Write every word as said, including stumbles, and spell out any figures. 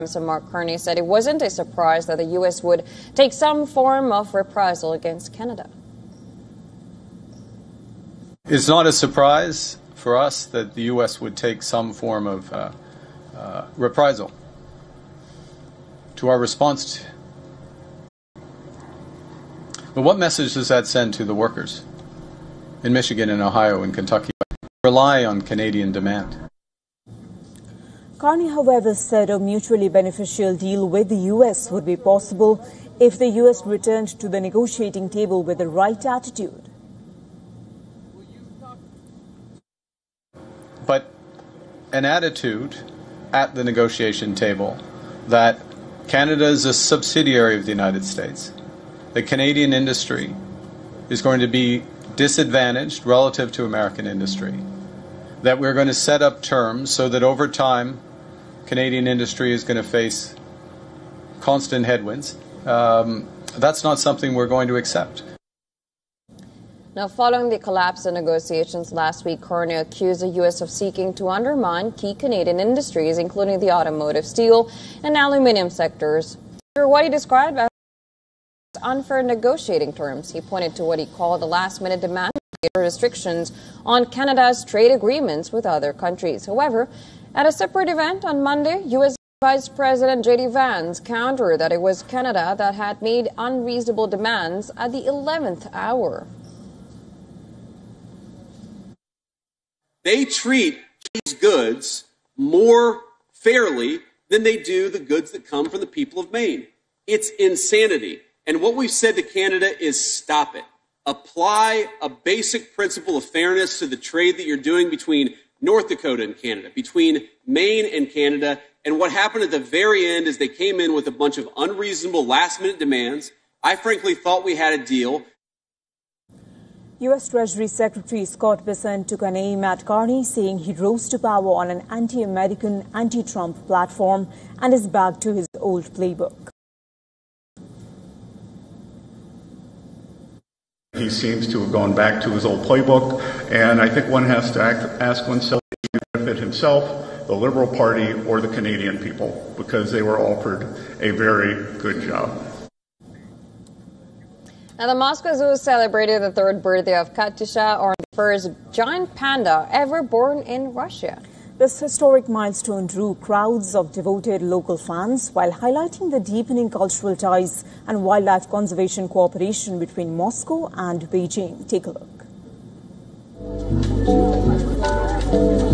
So Mark Carney said it wasn't a surprise that the U S would take some form of reprisal against Canada. It's not a surprise for us that the U S would take some form of uh, uh, reprisal to our response. But what message does that send to the workers in Michigan and Ohio and Kentucky who rely on Canadian demand? Carney, however, said a mutually beneficial deal with the U S would be possible if the U S returned to the negotiating table with the right attitude. But an attitude at the negotiation table that Canada is a subsidiary of the United States, that Canadian industry is going to be disadvantaged relative to American industry, that we're going to set up terms so that over time Canadian industry is going to face constant headwinds. Um, that's not something we're going to accept. Now, following the collapse of negotiations last week, Carney accused the U S of seeking to undermine key Canadian industries, including the automotive, steel, and aluminium sectors, through what he described as unfair negotiating terms. He pointed to what he called the last-minute demand restrictions on Canada's trade agreements with other countries. However, at a separate event on Monday, U S Vice President J D Vance countered that it was Canada that had made unreasonable demands at the eleventh hour. They treat these goods more fairly than they do the goods that come from the people of Maine. It's insanity. And what we've said to Canada is stop it. Apply a basic principle of fairness to the trade that you're doing between North Dakota and Canada, between Maine and Canada. And what happened at the very end is they came in with a bunch of unreasonable last-minute demands. I frankly thought we had a deal. U S Treasury Secretary Scott Bessent took an aim at Carney, saying he rose to power on an anti-American, anti-Trump platform and is back to his old playbook. He seems to have gone back to his old playbook, and I think one has to act, ask oneself if he benefit himself, the Liberal Party, or the Canadian people, because they were offered a very good job. Now, the Moscow Zoo celebrated the third birthday of Katyusha, or the first giant panda ever born in Russia. This historic milestone drew crowds of devoted local fans while highlighting the deepening cultural ties and wildlife conservation cooperation between Moscow and Beijing. Take a look.